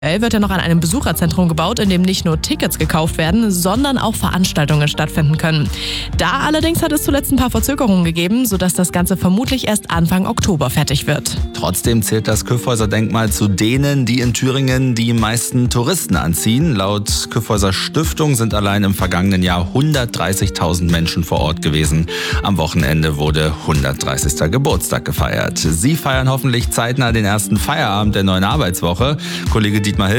Wird ja noch an einem Besucherzentrum gebaut, in dem nicht nur Tickets gekauft werden, sondern auch Veranstaltungen stattfinden können. Da allerdings hat es zuletzt ein paar Verzögerungen gegeben, sodass das Ganze vermutlich erst Anfang Oktober fertig wird. Trotzdem zählt das Kyffhäuser-Denkmal zu denen, die in Thüringen die meisten Touristen anziehen. Laut Kyffhäuser Stiftung sind allein im vergangenen Jahr 130.000 Menschen vor Ort gewesen. Am Wochenende wurde 130. Geburtstag gefeiert. Sie feiern hoffentlich zeitnah den ersten Feierabend der neuen Arbeitswoche. Kollege